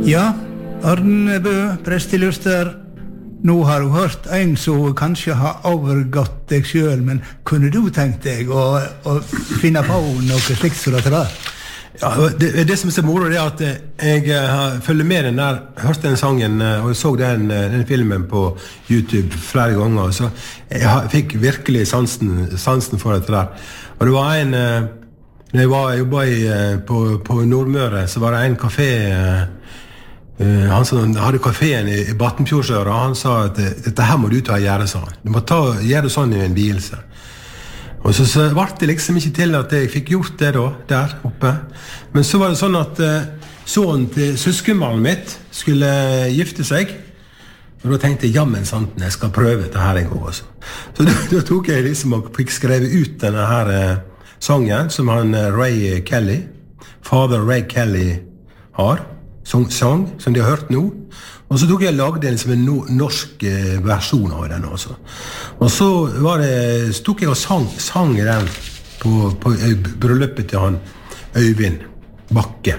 Ja, Arnebø, presteluster. Nå har du hørt en som kanskje har overgått deg selv, men kunne du tenkt deg å finne på noe slikt som dette der? Ja, det som er så moro er at jeg følger med den der, hørte den sangen og så den filmen på YouTube flere ganger, så jeg fikk virkelig sansen for dette der. Og det var når jeg jobbet på Nordmøre, så var det en kafé, han som hadde kaféen i Battenfjordsøra, han sa at dette her må du ta og gjøre sånn. Du må gjøre det sånn i en bil, så. Og så ble det liksom ikke til at jeg fikk gjort det da, der oppe. Men så var det sånn at sønnen til søskenmannen mitt skulle gifte seg, og da tenkte jeg, jammen sant, jeg skal prøve dette her en gang også. Så da tok jeg liksom og fikk skrevet ut denne her sangen, som han Ray Kelly, Father Ray Kelly har, sang, som de har hørt nå. Og så tok jeg og lagde en norsk versjon av den også. Og så tok jeg og sang den på bryllupet til han Øyvind Bakke,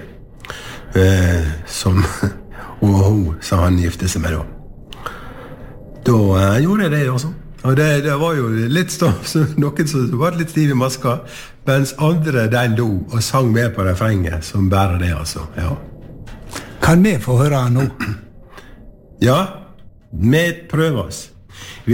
og hun sa han gifte seg med da. Da gjorde jeg det også. Og det var jo litt noen som var litt stiv i maska, mens andre den lo og sang med på refrenget, som bærer det altså, ja. Kan vi få høre nå? Ja, vi prøver oss.